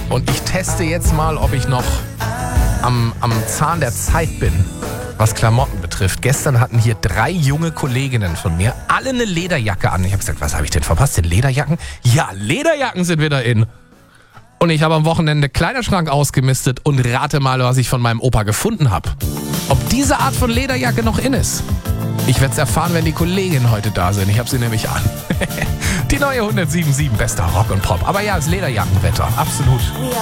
Und ich teste jetzt mal, ob ich noch am Zahn der Zeit bin, was Klamotten betrifft. Gestern hatten hier 3 junge Kolleginnen von mir alle eine Lederjacke an. Ich habe gesagt, was habe ich denn verpasst? Den Lederjacken? Ja, Lederjacken sind wieder in. Und ich habe am Wochenende Kleiderschrank ausgemistet und rate mal, was ich von meinem Opa gefunden habe. Ob diese Art von Lederjacke noch in ist? Ich werde es erfahren, wenn die Kolleginnen heute da sind. Ich habe sie nämlich an. Die neue 107.7 bester Rock und Pop. Aber ja, es ist Lederjackenwetter. Absolut.